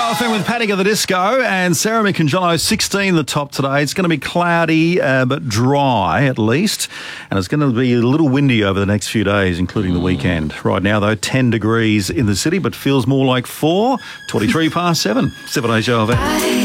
FM with Panic at the Disco and Sarah Micangelo, 16 the top today. It's going to be cloudy but dry at least, and it's going to be a little windy over the next few days, including the weekend. Right now, though, 10 degrees in the city, but feels more like 4, 23 past 7. 7 Show FM.